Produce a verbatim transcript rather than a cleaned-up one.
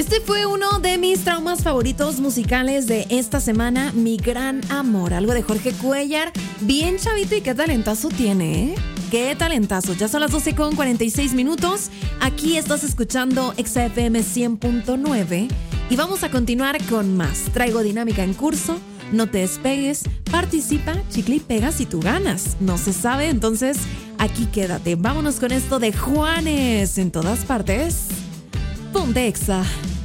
Este fue uno de mis traumas favoritos musicales de esta semana, Mi Gran Amor, algo de Jorge Cuellar, bien chavito y qué talentazo tiene, ¿eh? Qué talentazo. Ya son las doce con cuarenta y seis minutos, aquí estás escuchando Exa F M cien punto nueve y vamos a continuar con más. Traigo dinámica en curso, no te despegues, participa, chicle y pega si tú ganas. No se sabe, entonces aquí quédate. Vámonos con esto de Juanes en todas partes. Ponte Exa.